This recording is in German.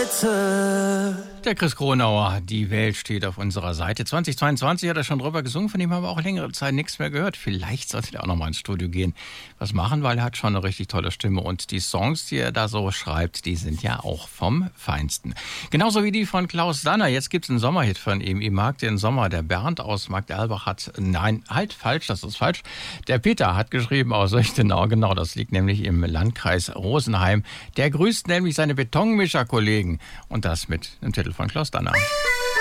Seite. Der Chris Kronauer, die Welt steht auf unserer Seite. 2022 hat er schon drüber gesungen, von dem haben wir auch längere Zeit nichts mehr gehört. Vielleicht sollte er auch nochmal ins Studio gehen, was machen, weil er hat schon eine richtig tolle Stimme. Und die Songs, die er da so schreibt, die sind ja auch vom Feinsten. Genauso wie die von Klaus Danner. Jetzt gibt es einen Sommerhit von ihm. Ich mag den Sommer. Der Bernd aus Magderbach hat, nein, halt falsch, das ist falsch. Der Peter hat geschrieben aus Sechtenau, genau, das liegt nämlich im Landkreis Rosenheim. Der grüßt nämlich seine Betonmischer-Kollegen. Und das mit dem Titel von Klaus Danner.